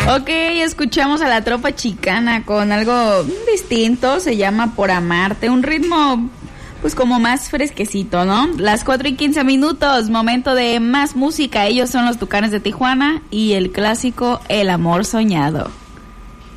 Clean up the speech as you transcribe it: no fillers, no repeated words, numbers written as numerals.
Ok, escuchamos a la Tropa Chicana con algo distinto, se llama Por Amarte, un ritmo pues como más fresquecito, ¿no? Las 4:15, momento de más música. Ellos son los Tucanes de Tijuana y el clásico El Amor Soñado.